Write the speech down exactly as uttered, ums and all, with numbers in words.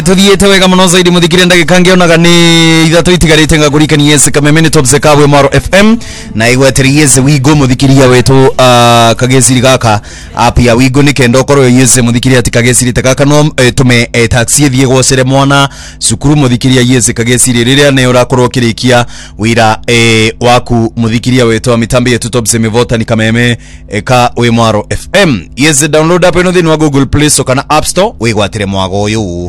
Tuthiete wega muno zaidi muthikire ndagika ngionaga ni ithatu itigarite ngagurikani yese kameme ni top zekawe Maro F M na igweteri yese wigo muthikiria wetu uh, kagesiri gaka apia wigo ni kendo korwo yese muthikiria ati kagesiri takaka no e, tume e, taxi thie gwocere mwana sukuru muthikiria yese kagesiri riria ne urakorwo kirikia wira e, waku muthikiria wetu mitambi yetu top semivota ni kameme e, ka we Maro F M yese download app ino thini wa Google Play Store kana App Store wigwatire mwago uyu.